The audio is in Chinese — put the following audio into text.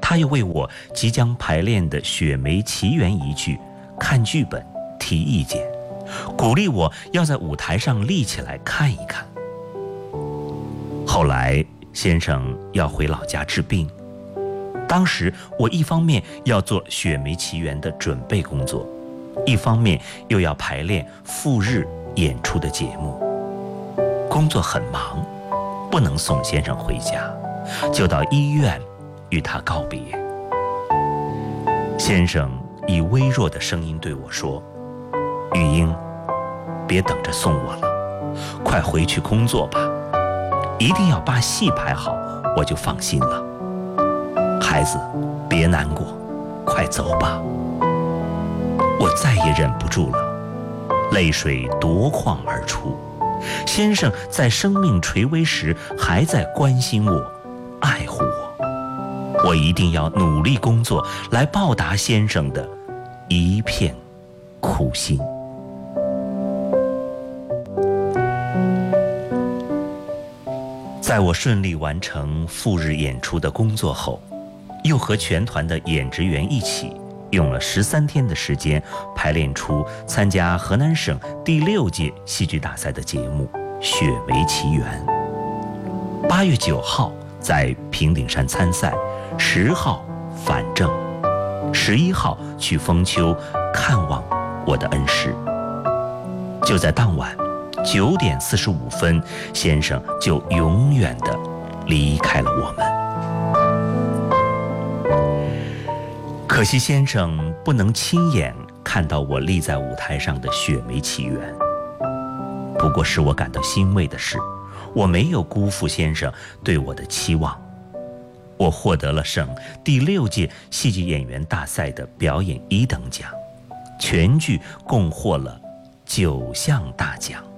他又为我即将排练的《雪梅奇缘》一剧看剧本提意见，鼓励我要在舞台上立起来看一看。后来先生要回老家治病，当时我一方面要做《雪梅奇缘》的准备工作，一方面又要排练赴日演出的节目，工作很忙，不能送先生回家，就到医院与他告别。先生以微弱的声音对我说：“玉英，别等着送我了，快回去工作吧，一定要把戏排好，我就放心了。孩子，别难过，快走吧。”我再也忍不住了，泪水夺眶而出。先生在生命垂危时还在关心我，爱护我，我一定要努力工作来报答先生的一片苦心。在我顺利完成赴日演出的工作后，又和全团的演职员一起用了13天的时间排练出参加河南省第6届戏剧大赛的节目《雪梅奇缘》。8月9号在平顶山参赛，10号返正，11号去丰丘看望我的恩师。就在当晚9点45分，先生就永远地离开了我们。可惜先生不能亲眼看到我立在舞台上的《雪梅奇缘》。不过使我感到欣慰的是，我没有辜负先生对我的期望。我获得了省第6届戏剧演员大赛的表演1等奖，全剧共获了9项大奖。